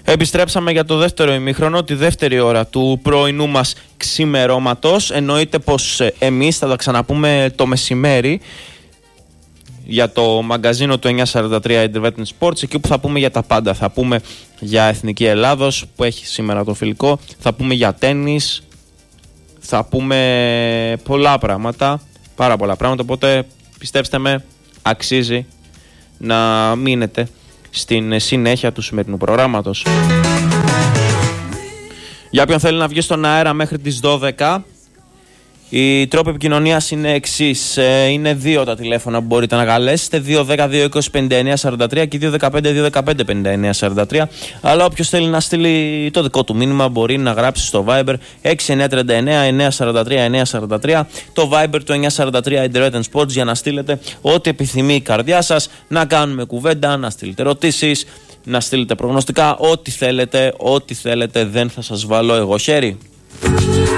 Επιστρέψαμε για το δεύτερο ημίχρονο, τη δεύτερη ώρα του πρωινού μας ξημερώματος. Εννοείται πως εμείς θα τα ξαναπούμε το μεσημέρι για το μαγκαζίνο του 943 Intervention Sports, εκεί που θα πούμε για τα πάντα. Θα πούμε για Εθνική Ελλάδος που έχει σήμερα το φιλικό, θα πούμε για τένις, θα πούμε πολλά πράγματα, πάρα πολλά πράγματα, οπότε πιστέψτε με, αξίζει να μείνετε στην συνέχεια του σημερινού προγράμματος. Για όποιον θέλει να βγει στον αέρα μέχρι τις 12, οι τρόποι επικοινωνίας είναι εξής. Είναι δύο τα τηλέφωνα που μπορείτε να καλέσετε, 210-220-5943 και 215-215-5943. Αλλά όποιος θέλει να στείλει το δικό του μήνυμα μπορεί να γράψει στο Viber 6939-943-943, το Viber του 943 Intervention Sports, για να στείλετε ό,τι επιθυμεί η καρδιά σας, να κάνουμε κουβέντα, να στείλετε ερωτήσεις, να στείλετε προγνωστικά, ό,τι θέλετε, δεν θα σας βάλω εγώ χέρι.